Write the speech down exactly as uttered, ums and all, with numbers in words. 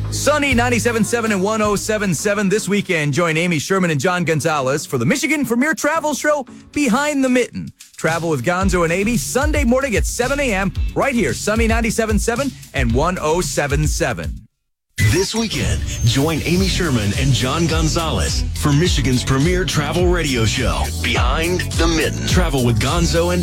Sunny ninety-seven point seven and one oh seven point seven this weekend. Join Amy Sherman and John Gonzalez for the Michigan Premier Travel Show Behind the Mitten. Travel with Gonzo and Amy Sunday morning at seven a.m. right here, Sunny ninety-seven point seven and one oh seven point seven. This weekend, join Amy Sherman and John Gonzalez for Michigan's premier travel radio show, Behind the Mitten. Travel with Gonzo and